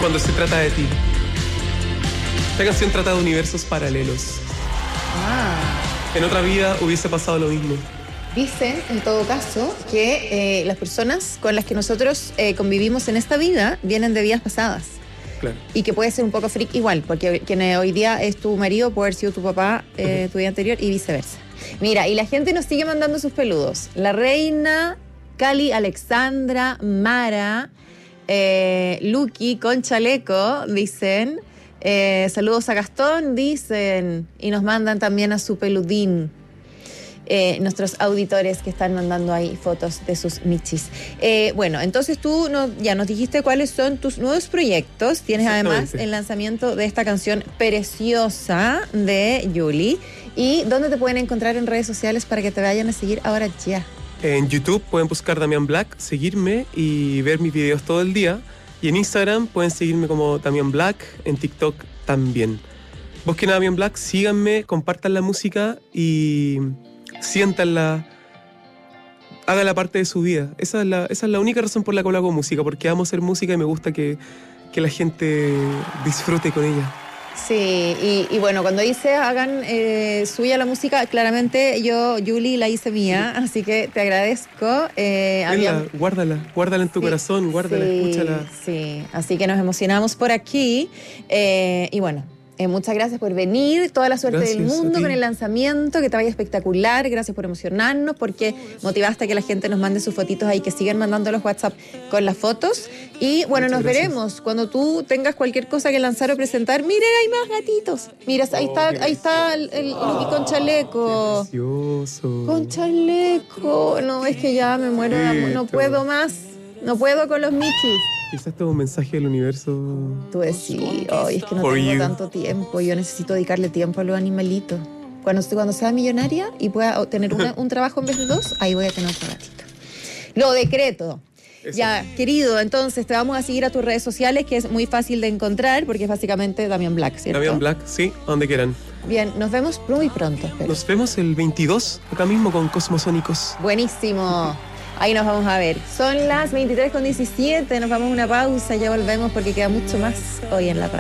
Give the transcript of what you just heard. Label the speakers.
Speaker 1: cuando se trata de ti. Esta canción trata de universos paralelos. En otra vida hubiese pasado lo mismo.
Speaker 2: Dicen, en todo caso, que las personas con las que nosotros convivimos en esta vida vienen de vidas pasadas.
Speaker 1: Claro.
Speaker 2: Y que puede ser un poco freak igual, porque quien hoy día es tu marido puede haber sido tu papá tu vida anterior y viceversa. Mira, y la gente nos sigue mandando sus peludos. La Reina, Cali, Alexandra, Mara, Lucky, con chaleco, dicen. Saludos a Gastón, dicen. Y nos mandan también a su peludín. Nuestros auditores que están mandando ahí fotos de sus michis. Bueno, entonces tú ya nos dijiste cuáles son tus nuevos proyectos. Tienes además el lanzamiento de esta canción preciosa de Yuli. ¿Y dónde te pueden encontrar en redes sociales para que te vayan a seguir ahora ya? En
Speaker 1: YouTube pueden buscar Damián Black, seguirme y ver mis videos todo el día. Y en Instagram pueden seguirme como Damián Black, en TikTok también. Busquen a Damián Black, síganme, compartan la música y siéntanla, hagan la parte de su vida. Esa es la única razón por la cual hago música, porque amo hacer música y me gusta que la gente disfrute con ella.
Speaker 2: Sí, y bueno, cuando dice hagan suya la música, claramente yo, Yuli, la hice mía, así que te agradezco.
Speaker 1: Guárdala en tu corazón, guárdala, escúchala.
Speaker 2: Sí, así que nos emocionamos por aquí y bueno. Muchas gracias por venir, toda la suerte del mundo con el lanzamiento, que te vaya espectacular, gracias por emocionarnos, porque motivaste a que la gente nos mande sus fotitos ahí, que sigan mandando los WhatsApp con las fotos, y bueno, nos veremos cuando tú tengas cualquier cosa que lanzar o presentar. Miren, hay más gatitos, mira, ahí está el Lucky con chaleco.
Speaker 1: Precioso.
Speaker 2: Con chaleco, no, es que ya me muero de amor, no puedo más, no puedo con los michis.
Speaker 1: Quizás esto es un mensaje del universo.
Speaker 2: Tú decís, es que no tengo tanto tiempo, yo necesito dedicarle tiempo a los animalitos. Cuando sea millonaria y pueda tener un trabajo en vez de 2, ahí voy a tener otro gatito. Lo decreto. Eso. Ya, querido, entonces te vamos a seguir a tus redes sociales, que es muy fácil de encontrar, porque es básicamente Damián Black, ¿cierto?
Speaker 1: Damián Black, sí, donde quieran.
Speaker 2: Bien, nos vemos muy pronto. Espero.
Speaker 1: Nos vemos el 22, acá mismo con Cosmosónicos.
Speaker 2: Buenísimo. Ahí nos vamos a ver. Son las 23:17, nos vamos a una pausa, ya volvemos porque queda mucho más hoy en la radio.